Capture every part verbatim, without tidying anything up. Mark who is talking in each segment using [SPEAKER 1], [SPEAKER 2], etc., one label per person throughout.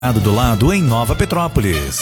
[SPEAKER 1] do lado em Nova Petrópolis.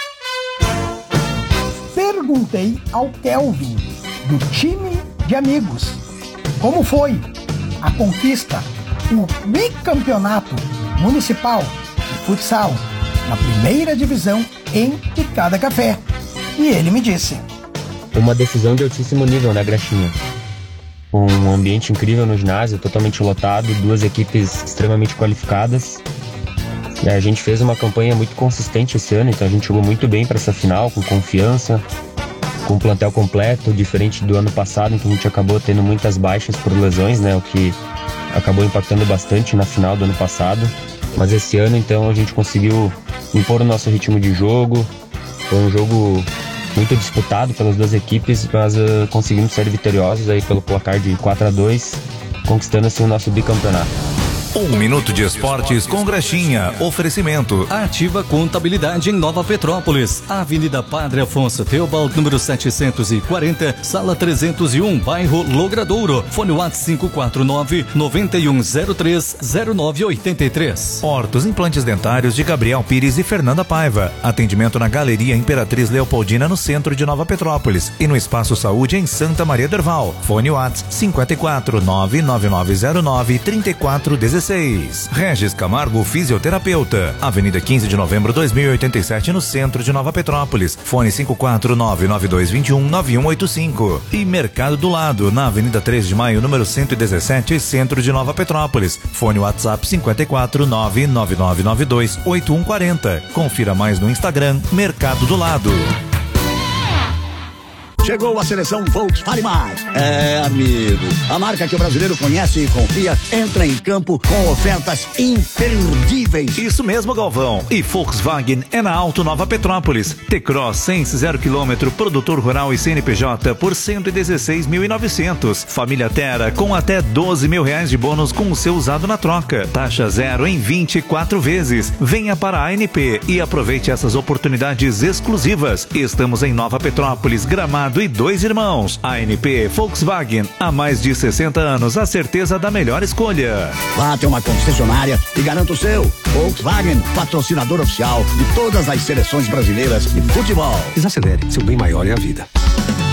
[SPEAKER 2] Perguntei ao Kelvin, do time de amigos, como foi a conquista, o bicampeonato municipal de futsal na primeira divisão em Picada Café. E ele me disse:
[SPEAKER 3] uma decisão de altíssimo nível, né, Graxinha? Um ambiente incrível no ginásio, totalmente lotado, duas equipes extremamente qualificadas. E a gente fez uma campanha muito consistente esse ano, então a gente jogou muito bem para essa final, com confiança, com o plantel completo, diferente do ano passado, em que a gente acabou tendo muitas baixas por lesões, né, o que acabou impactando bastante na final do ano passado. Mas esse ano, então, a gente conseguiu impor o nosso ritmo de jogo. Foi um jogo muito disputado pelas duas equipes, mas uh, conseguimos ser vitoriosos aí pelo placar de quatro a dois, conquistando assim o nosso bicampeonato.
[SPEAKER 1] Um minuto de esportes com Graxinha. Oferecimento.
[SPEAKER 4] Ativa Contabilidade em Nova Petrópolis. Avenida Padre Afonso Theobald, número setecentos e quarenta, sala trezentos e um, bairro Logradouro. Fone WhatsApp cinco quatro nove, nove um zero três, zero nove oito três.
[SPEAKER 1] Hortos Implantes Dentários de Gabriel Pires e Fernanda Paiva. Atendimento na Galeria Imperatriz Leopoldina, no centro de Nova Petrópolis. E no Espaço Saúde em Santa Maria do Herval. Fone WhatsApp cinco quatro nove, nove nove zero nove, três quatro um seis. Regis Camargo, fisioterapeuta. Avenida quinze de novembro, dois mil e oitenta e sete, no centro de Nova Petrópolis. Fone cinco quatro nove, nove dois dois um, nove um oito cinco. E Mercado do Lado, na Avenida três de maio, número cento e dezessete, centro de Nova Petrópolis. Fone WhatsApp cinco quatro nove, nove nove nove dois, oito um quatro zero. Confira mais no Instagram, Mercado do Lado.
[SPEAKER 5] Chegou a seleção Volkswagen Mais. É, amigo, a marca que o brasileiro conhece e confia entra em campo com ofertas imperdíveis.
[SPEAKER 1] Isso mesmo, Galvão. E Volkswagen é na Auto Nova Petrópolis. T-Cross Sense zero quilômetro, produtor rural e C N P J por cento e dezesseis mil e novecentos. Família Terra com até doze mil reais de bônus com o seu usado na troca. Taxa zero em vinte e quatro vezes. Venha para a A N P e aproveite essas oportunidades exclusivas. Estamos em Nova Petrópolis, Gramado e Dois Irmãos. A N P Volkswagen, há mais de sessenta anos, a certeza da melhor escolha.
[SPEAKER 5] Vá até uma concessionária e garanta o seu. Volkswagen, patrocinador oficial de todas as seleções brasileiras de futebol.
[SPEAKER 6] Desacelere, seu bem maior é a vida.